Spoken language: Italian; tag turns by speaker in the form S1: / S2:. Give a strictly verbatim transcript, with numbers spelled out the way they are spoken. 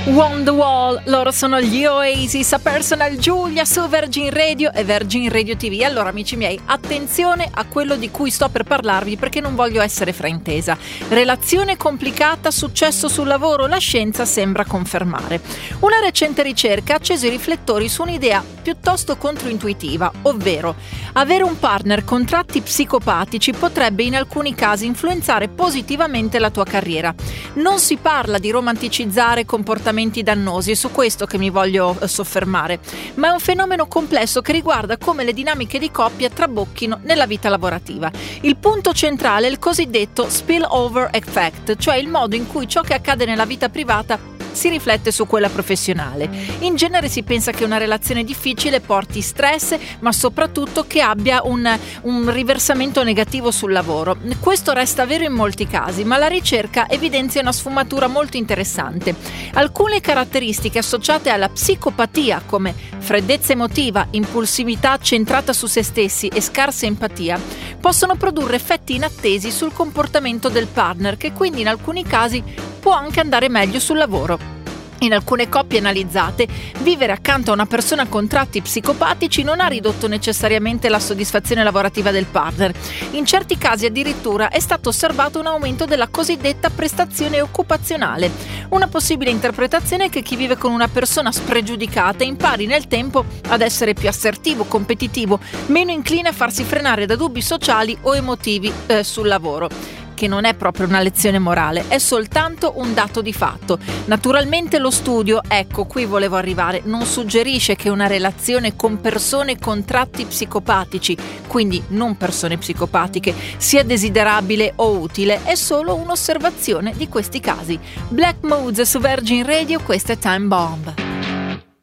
S1: Wonderwall, loro sono gli Oasis, a Personal Giulia su Virgin Radio e Virgin Radio ti vu. Allora amici miei, attenzione a quello di cui sto per parlarvi perché non voglio essere fraintesa. Relazione complicata, successo sul lavoro, la scienza sembra confermare. Una recente ricerca ha acceso i riflettori su un'idea piuttosto controintuitiva, ovvero avere un partner con tratti psicopatici potrebbe in alcuni casi influenzare positivamente la tua carriera. Non si parla di romanticizzare comportamenti dannosi, è su questo che mi voglio soffermare, ma è un fenomeno complesso che riguarda come le dinamiche di coppia trabocchino nella vita lavorativa. Il punto centrale è il cosiddetto spillover effect, cioè il modo in cui ciò che accade nella vita privata si riflette su quella professionale. In genere si pensa che una relazione difficile porti stress, ma soprattutto che abbia un, un riversamento negativo sul lavoro. Questo resta vero in molti casi, ma la ricerca evidenzia una sfumatura molto interessante. Alcune caratteristiche associate alla psicopatia, come freddezza emotiva, impulsività centrata su se stessi e scarsa empatia, possono produrre effetti inattesi sul comportamento del partner, che quindi in alcuni casi può anche andare meglio sul lavoro. In alcune coppie analizzate, vivere accanto a una persona con tratti psicopatici non ha ridotto necessariamente la soddisfazione lavorativa del partner. In certi casi addirittura è stato osservato un aumento della cosiddetta prestazione occupazionale. Una possibile interpretazione è che chi vive con una persona spregiudicata impari nel tempo ad essere più assertivo, competitivo, meno incline a farsi frenare da dubbi sociali o emotivi eh, sul lavoro. Che non è proprio una lezione morale, è soltanto un dato di fatto. Naturalmente lo studio, ecco qui volevo arrivare, non suggerisce che una relazione con persone con tratti psicopatici, quindi non persone psicopatiche, sia desiderabile o utile, è solo un'osservazione di questi casi. Black Moods su Virgin Radio, questa è Time Bomb.